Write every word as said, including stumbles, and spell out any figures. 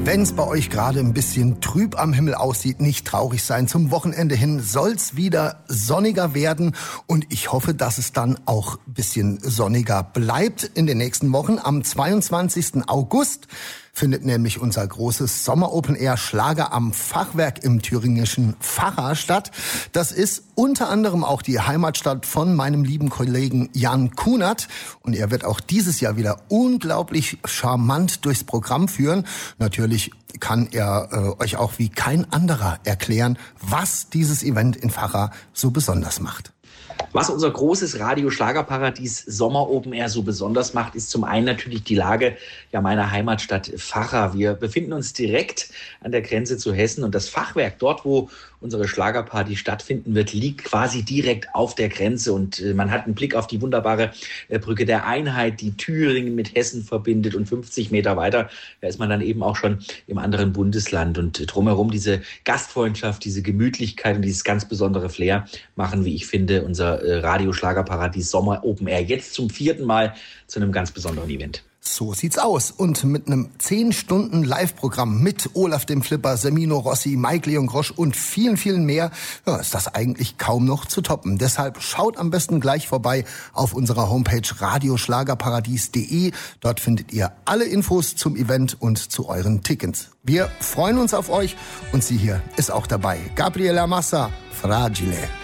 Wenn es bei euch gerade ein bisschen trüb am Himmel aussieht, nicht traurig sein. Zum Wochenende hin soll's wieder sonniger werden und ich hoffe, dass es dann auch ein bisschen sonniger bleibt in den nächsten Wochen. Am zweiundzwanzigsten August findet nämlich unser großes Sommer-Open-Air-Schlager am Fachwerk im thüringischen Pfarrer statt. Das ist unter anderem auch die Heimatstadt von meinem lieben Kollegen Jan Kunert. Und er wird auch dieses Jahr wieder unglaublich charmant durchs Programm führen. Natürlich kann er äh, euch auch wie kein anderer erklären, was dieses Event in Pfarrer so besonders macht. Was unser großes Radio-Schlagerparadies Sommer Open Air so besonders macht, ist zum einen natürlich die Lage ja, meiner Heimatstadt Pfarrer. Wir befinden uns direkt an der Grenze zu Hessen und das Fachwerk, dort wo unsere Schlagerparty stattfinden wird, liegt quasi direkt auf der Grenze und äh, man hat einen Blick auf die wunderbare äh, Brücke der Einheit, die Thüringen mit Hessen verbindet und fünfzig Meter weiter, da ist man dann eben auch schon im anderen Bundesland und äh, drumherum diese Gastfreundschaft, diese Gemütlichkeit und dieses ganz besondere Flair machen, wie ich finde, unser äh, Radio-Schlagerparadies Sommer Open Air jetzt zum vierten Mal zu einem ganz besonderen Event. So sieht's aus. Und mit einem zehn Stunden Live-Programm mit Olaf dem Flipper, Semino Rossi, Mike Leon Grosch und vielen, vielen mehr, ja, ist das eigentlich kaum noch zu toppen. Deshalb schaut am besten gleich vorbei auf unserer Homepage radioschlagerparadies punkt de. Dort findet ihr alle Infos zum Event und zu euren Tickets. Wir freuen uns auf euch und sie hier ist auch dabei. Gabriela Massa, Fragile.